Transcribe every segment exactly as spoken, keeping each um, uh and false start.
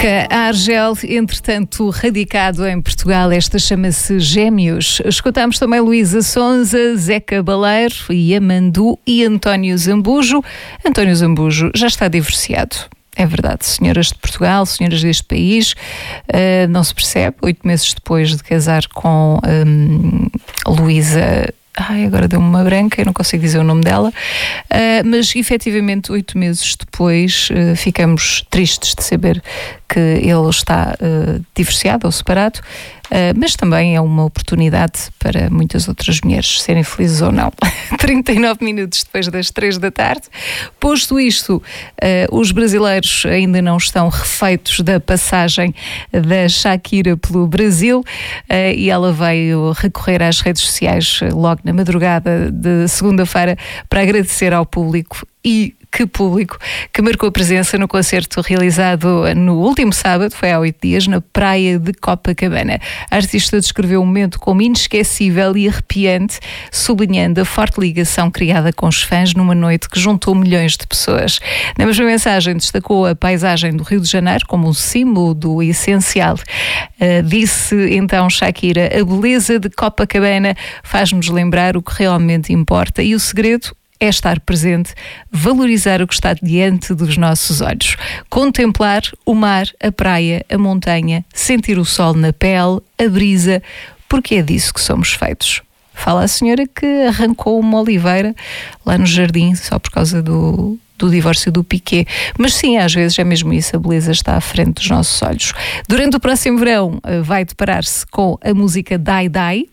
Música a Argel, entretanto radicado em Portugal, esta chama-se Gêmeos. Escutamos também Luísa Sonza, Zé Cabaleiro, Yamandu e António Zambujo. António Zambujo já está divorciado. É verdade, senhoras de Portugal, senhoras deste país, uh, não se percebe, oito meses depois de casar com um, Luísa. Ai, agora deu-me uma branca, eu não consigo dizer o nome dela, uh, mas efetivamente oito meses depois uh, ficamos tristes de saber que ele está uh, divorciado ou separado, uh, mas também é uma oportunidade para muitas outras mulheres serem felizes ou não. trinta e nove minutos depois das três da tarde. Posto isto, uh, os brasileiros ainda não estão refeitos da passagem da Shakira pelo Brasil, uh, e ela veio recorrer às redes sociais logo na madrugada de segunda-feira para agradecer ao público. E que público que marcou a presença no concerto realizado no último sábado, foi há oito dias, na praia de Copacabana. A artista descreveu o momento como inesquecível e arrepiante, sublinhando a forte ligação criada com os fãs numa noite que juntou milhões de pessoas. Na mesma mensagem destacou a paisagem do Rio de Janeiro como um símbolo do essencial. Uh, disse então Shakira: a beleza de Copacabana faz-nos lembrar o que realmente importa e o segredo é estar presente, valorizar o que está diante dos nossos olhos, contemplar o mar, a praia, a montanha, sentir o sol na pele, a brisa, porque é disso que somos feitos. Fala a senhora que arrancou uma oliveira lá no jardim só por causa do, do divórcio do Piqué. Mas sim, às vezes é mesmo isso, a beleza está à frente dos nossos olhos. Durante o próximo verão vai deparar-se com a música Die Die,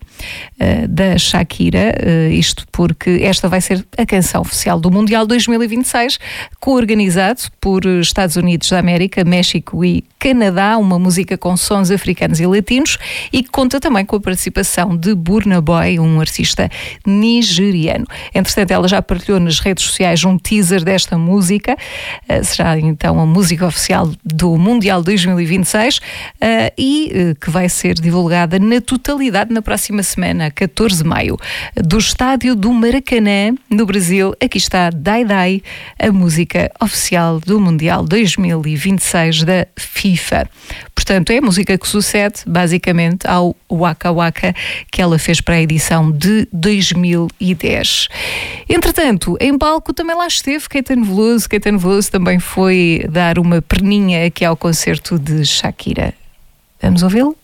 da Shakira, isto porque esta vai ser a canção oficial do Mundial dois mil e vinte e seis, coorganizado por Estados Unidos da América, México e Canadá, uma música com sons africanos e latinos e que conta também com a participação de Burna Boy, um artista nigeriano. Entretanto, ela já partilhou nas redes sociais um teaser desta música, será então a música oficial do Mundial dois mil e vinte e seis e que vai ser divulgada na totalidade na próxima semana, catorze de maio, do estádio do Maracanã, no Brasil. Aqui está Die Die, a música oficial do Mundial dois mil e vinte e seis da FIFA. Portanto, é a música que sucede, basicamente, ao Waka Waka que ela fez para a edição de dois mil e dez. Entretanto, em palco também lá esteve Caetano Veloso. Caetano Veloso também foi dar uma perninha aqui ao concerto de Shakira. Vamos ouvi-lo?